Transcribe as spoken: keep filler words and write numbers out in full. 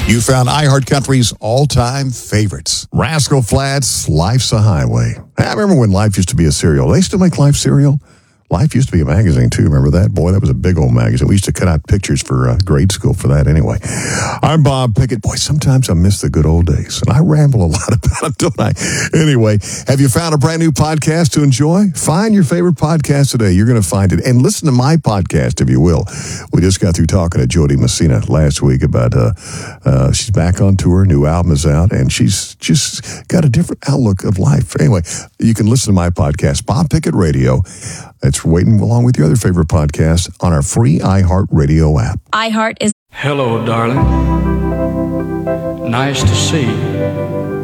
You found iHeartCountry's all-time favorites. Rascal Flatts, Life's a Highway. I remember when Life used to be a cereal. They still make Life cereal? Life used to be a magazine, too. Remember that? Boy, that was a big old magazine. We used to cut out pictures for uh, grade school for that anyway. I'm Bob Pickett. Boy, sometimes I miss the good old days, and I ramble a lot about it, don't I? Anyway, have you found a brand new podcast to enjoy? Find your favorite podcast today. You're going to find it. And listen to my podcast, if you will. We just got through talking to Jody Messina last week about, uh, uh, she's back on tour, new album is out, and she's just got a different outlook of life. Anyway, you can listen to my podcast, Bob Pickett Radio. It's waiting along with your other favorite podcasts on our free iHeartRadio app. iHeart is... Hello, darling. Nice to see you.